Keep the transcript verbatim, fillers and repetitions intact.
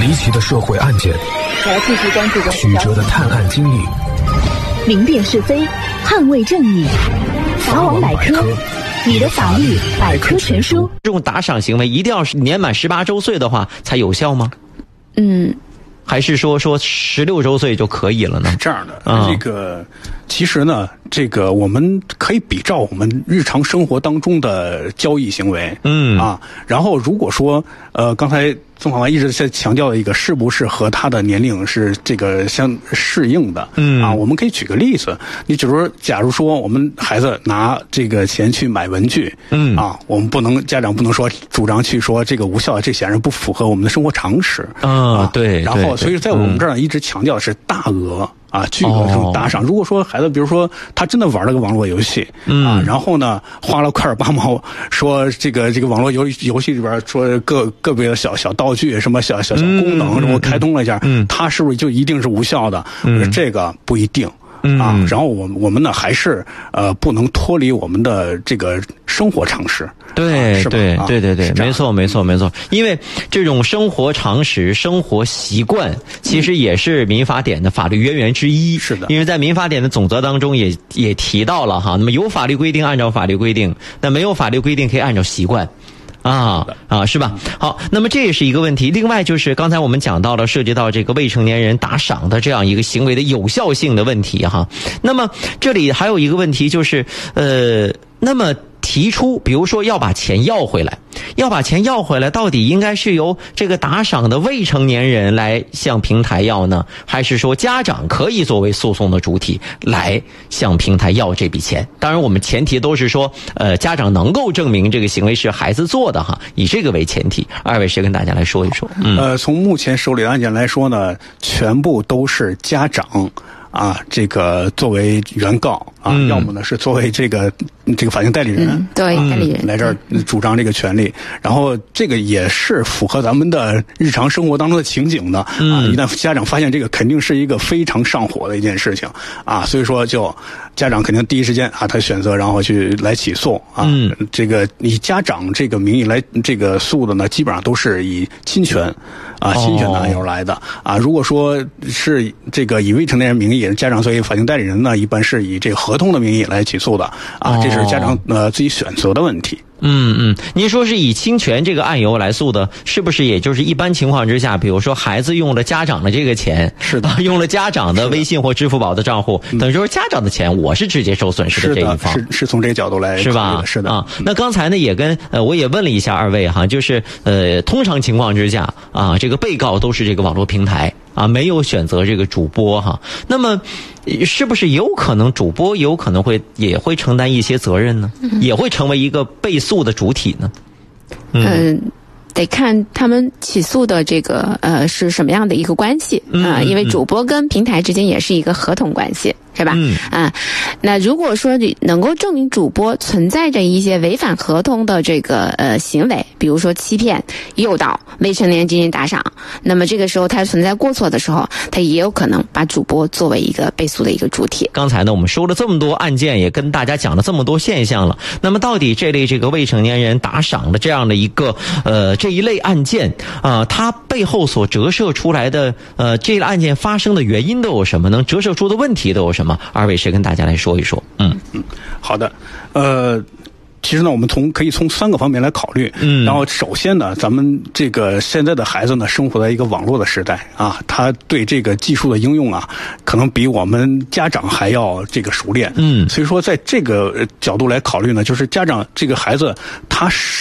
离奇的社会案件， 来继续关注中曲折的探案经历， 明辨是非，捍卫正义。法网百科，你的法律百科全书。 这种打赏行为一定要是年满十八周岁的话才有效吗？ 嗯， 还是说说十六周岁就可以了呢？ 是这样的， 嗯、 这个其实呢，这个我们可以比照我们日常生活当中的交易行为， 嗯啊，然后如果说呃，刚才宗法官一直在强调的一个是不是和他的年龄是这个相适应的， 嗯啊，我们可以举个例子，你比如说，假如说我们孩子拿这个钱去买文具， 嗯啊，我们不能家长不能说主张去说这个无效，这显然不符合我们的生活常识， 嗯、啊，对， 然后所以在我们这儿一直强调的是大额。啊，巨额这种打赏、哦。如果说孩子，比如说他真的玩了个网络游戏， 嗯啊，然后呢花了块八毛，说这个这个网络游游戏里边说个个别的小小道具，什么小小小功能，什么开通了一下， 嗯， 他是不是就一定是无效的？ 嗯， 我说这个不一定。 嗯、 啊，然后我们我们呢还是呃不能脱离我们的这个生活常识。 对、 啊、 对、 啊、 对对对，没错没错没错。因为这种生活常识、生活习惯，其实也是民法典的法律渊源之一。 是的， 因为在民法典的总则当中也也提到了哈，那么有法律规定按照法律规定，那没有法律规定可以按照习惯。啊啊，是吧？好，那么这也是一个问题。另外就是刚才我们讲到了涉及到这个未成年人打赏的这样一个行为的有效性的问题哈。那么这里还有一个问题就是，呃，那么提出比如说要把钱要回来，要把钱要回来，到底应该是由这个打赏的未成年人来向平台要呢，还是说家长可以作为诉讼的主体来向平台要这笔钱？当然我们前提都是说呃家长能够证明这个行为是孩子做的哈，以这个为前提。二位谁跟大家来说一说？嗯， 呃从目前手里的案件来说呢，全部都是家长啊，这个作为原告啊、嗯，要么呢是作为这个这个法定代理人， 嗯、对代理人、 嗯、来这儿主张这个权利，然后这个也是符合咱们的日常生活当中的情景的、嗯、啊。一旦家长发现这个，肯定是一个非常上火的一件事情啊，所以说就家长肯定第一时间啊，他选择然后去来起诉啊。嗯，这个以家长这个名义来这个诉的呢，基本上都是以侵权啊侵权的案由来的、哦、啊。如果说是这个以未成年人名义。家长作为法定代理人呢，一般是以这个合同的名义来起诉的啊，这是家长呃自己选择的问题。 嗯嗯，您说是以侵权这个案由来诉的，是不是也就是一般情况之下，比如说孩子用了家长的这个钱， 是的， 啊、用了家长的微信或支付宝的账户，等于说家长的钱，我是直接受损失的这一方， 是的，是是从这个角度来， 是吧？ 是的啊。那刚才呢也跟呃我也问了一下二位哈，就是呃通常情况之下啊，这个被告都是这个网络平台啊，没有选择这个主播哈，那么是不是也有可能主播也有可能会也会承担一些责任呢？嗯、也会成为一个被诉的主体呢？ 嗯。呃得看他们起诉的这个呃是什么样的一个关系啊、呃，因为主播跟平台之间也是一个合同关系，是吧？嗯啊，那如果说你能够证明主播存在着一些违反合同的这个呃行为，比如说欺骗、诱导未成年人进行打赏，那么这个时候他存在过错的时候，他也有可能把主播作为一个被诉的一个主体。 刚才呢，我们说了这么多案件，也跟大家讲了这么多现象了。那么到底这类这个未成年人打赏的这样的一个呃这一类案件啊、呃，它背后所折射出来的呃这类案件发生的原因都有什么？能折射出的问题都有什么？二位谁跟大家来说一说？嗯嗯，好的，呃。其实呢，我们从可以从三个方面来考虑。嗯，然后首先呢，咱们这个现在的孩子呢，生活在一个网络的时代啊，他对这个技术的应用啊，可能比我们家长还要这个熟练。嗯，所以说在这个角度来考虑呢，就是家长这个孩子他